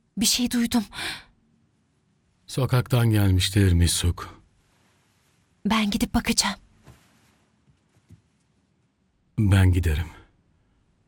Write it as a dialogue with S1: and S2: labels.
S1: Bir şey duydum.
S2: Sokaktan gelmiştir Misuk.
S1: Ben gidip bakacağım.
S2: Ben giderim.